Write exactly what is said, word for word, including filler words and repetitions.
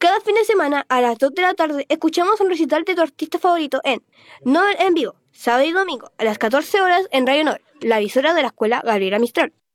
Cada fin de semana, a las dos de la tarde, escuchamos un recital de tu artista favorito en Nobel en vivo, sábado y domingo, a las catorce horas en Radio Nobel, la emisora de la escuela Gabriela Mistral.